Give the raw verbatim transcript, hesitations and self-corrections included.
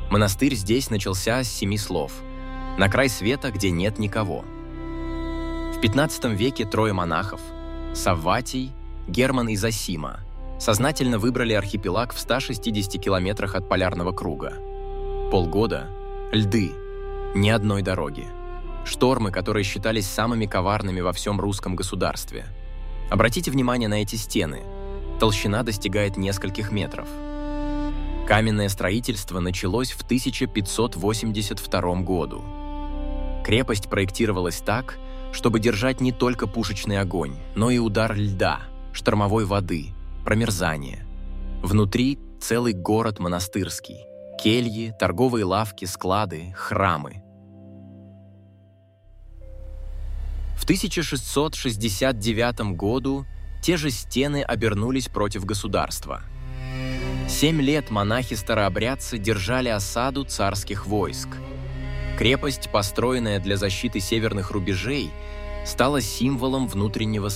Монастырь здесь начался с семи слов: «На край света, где нет никого». В пятнадцатом веке трое монахов – Савватий, Герман и Зосима – сознательно выбрали архипелаг в ста шестидесяти километрах от полярного круга. Полгода – льды, ни одной дороги. Штормы, которые считались самыми коварными во всем русском государстве. Обратите внимание на эти стены. Толщина достигает нескольких метров. Каменное строительство началось в тысяча пятьсот восемьдесят втором году. Крепость проектировалась так, чтобы держать не только пушечный огонь, но и удар льда, штормовой воды, промерзание. Внутри целый город монастырский, кельи, торговые лавки, склады, храмы. В тысяча шестьсот шестьдесят девятом году те же стены обернулись против государства. Семь лет монахи-старообрядцы держали осаду царских войск. Крепость, построенная для защиты северных рубежей, стала символом внутреннего